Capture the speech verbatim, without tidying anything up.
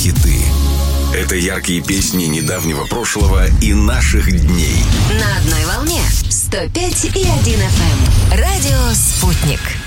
хиты. Это яркие песни недавнего прошлого и наших дней. На одной волне сто пять и один эф эм. Радио «Спутник».